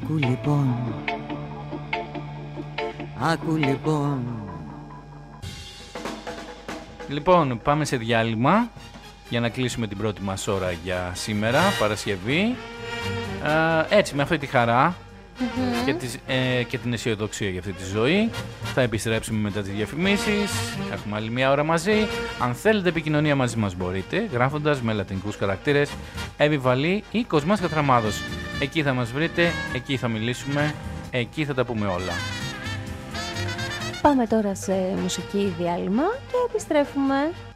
Άκου λοιπόν. Άκου λοιπόν. Λοιπόν, πάμε σε διάλειμμα για να κλείσουμε την πρώτη μας ώρα για σήμερα, Παρασκευή. Έτσι, με αυτή τη χαρά και την αισιοδοξία για αυτή τη ζωή θα επιστρέψουμε μετά τις διαφημίσεις. Έχουμε άλλη μια ώρα μαζί. Αν θέλετε επικοινωνία μαζί μας μπορείτε γράφοντας με λατινικούς χαρακτήρες Επιβαλή ή Κοσμάς Κατραμάδος. Εκεί θα μας βρείτε, εκεί θα μιλήσουμε, εκεί θα τα πούμε όλα. Πάμε τώρα σε μουσική διάλειμμα και επιστρέφουμε.